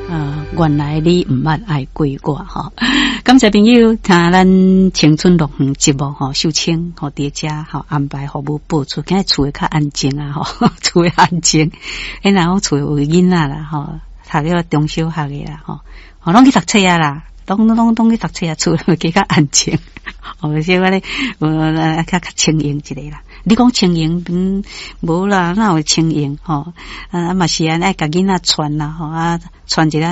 原来你唔捌爱过我哈。感谢朋友听咱青春乐园节目哈，秀清和伫遮哈安排服务播出，今日厝会较安静啊哈，厝会安静。然后厝有囡仔啦哈，读了中小学的啦哈，拢去读册啊啦，拢去读册啊，厝会较安静。哦，所以我咧较轻盈一个啦。你讲轻盈，无啦，哪有轻盈吼？嘛是爱甲囡仔传啦吼，传一个。